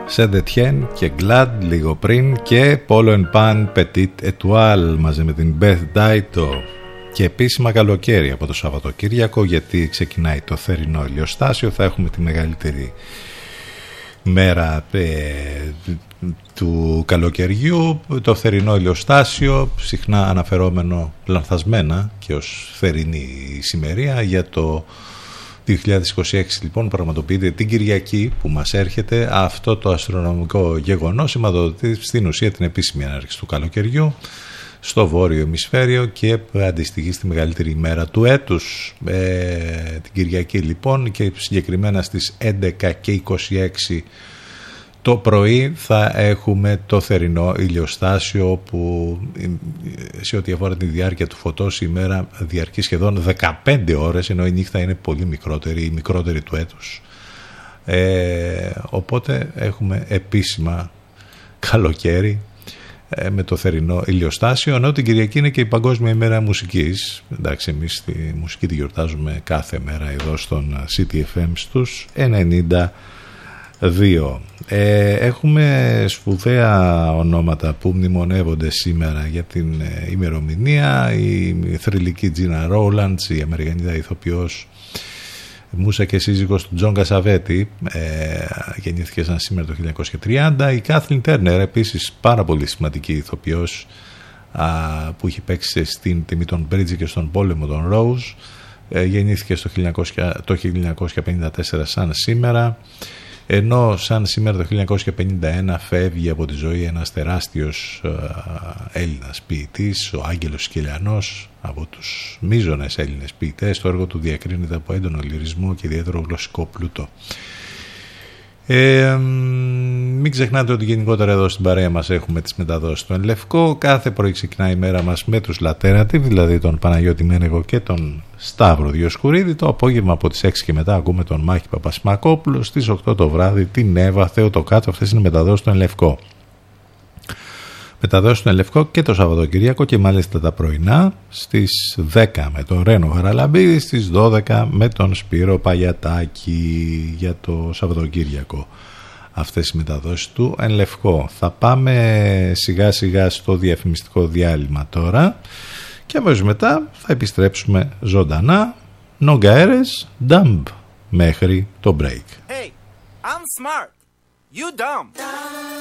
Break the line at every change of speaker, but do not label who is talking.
Σεντετιέν και Glad λίγο πριν και Polo and Pan Petit Etoile μαζί με την Beth Daito και επίσημα καλοκαίρι από το Σαββατοκύριακο, γιατί ξεκινάει το θερινό ηλιοστάσιο. Θα έχουμε τη μεγαλύτερη μέρα του καλοκαιριού, το θερινό ηλιοστάσιο, συχνά αναφερόμενο λανθασμένα και ως θερινή σημερία. Για το 2026 λοιπόν πραγματοποιείται την Κυριακή που μας έρχεται αυτό το αστρονομικό γεγονός, σηματοδοτεί στην ουσία την επίσημη έναρξη του καλοκαιριού στο βόρειο ημισφαίριο και αντιστοιχεί στη μεγαλύτερη ημέρα του έτους, την Κυριακή λοιπόν, και συγκεκριμένα στις 11 και 26 το πρωί θα έχουμε το θερινό ηλιοστάσιο, που σε ό,τι αφορά τη διάρκεια του φωτός η μέρα διαρκεί σχεδόν 15 ώρες, ενώ η νύχτα είναι πολύ μικρότερη, η μικρότερη του έτους. Οπότε έχουμε επίσημα καλοκαίρι με το θερινό ηλιοστάσιο, ενώ την Κυριακή είναι και η Παγκόσμια ημέρα μουσικής. Εντάξει, εμείς τη μουσική τη γιορτάζουμε κάθε μέρα εδώ στον CTFM στους 92. Έχουμε σπουδαία ονόματα που μνημονεύονται σήμερα για την ημερομηνία. Η θρυλική Τζίνα Ρόουλαντς, η Αμερικανίδα ηθοποιός, μούσα και σύζυγος του Τζον Κασαβέτη, γεννήθηκε σαν σήμερα το 1930. Η Κάθλιν Τέρνερ, επίσης πάρα πολύ σημαντική ηθοποιός, που είχε παίξει στην τιμή των Μπρίτζι και στον πόλεμο των Ρόουζ, γεννήθηκε το 1954 σαν σήμερα. Ενώ σαν σήμερα το 1951 φεύγει από τη ζωή ένας τεράστιος Έλληνας ποιητής, ο Άγγελος Σκυλιανός, από τους μείζονες Έλληνες ποιητές. Το έργο του διακρίνεται από έντονο λυρισμό και ιδιαίτερο γλωσσικό πλούτο. Μην ξεχνάτε ότι γενικότερα εδώ στην παρέα μας έχουμε τις μεταδόσεις του Εν Λευκό. Κάθε πρωί ξεκινάει η μέρα μας με τους Λατέρατη, δηλαδή τον Παναγιώτη Μένεγο και τον Σταύρο Διοσκουρίδη. Το απόγευμα από τις 6 και μετά ακούμε τον Μάκη Παπασημακόπουλο. Στις 8 το βράδυ την Εύα Θεοτοκάτω. Αυτές είναι μεταδόσεις του Εν Λευκό. Μεταδόσεις του Εν Λευκό και το Σαββατοκυριακό, και μάλιστα τα πρωινά στις 10 με τον Ρένο Χαραλαμπίδη, στις 12 με τον Σπύρο Παγιατάκη για το Σαββατοκύριακο. Αυτές οι μεταδόσεις του Εν Λευκό. Θα πάμε σιγά σιγά στο διαφημιστικό διάλειμμα τώρα και αμέσως μετά θα επιστρέψουμε ζωντανά. Νογκαέρες, Dumb, μέχρι το break.
Hey, I'm smart. You dumb.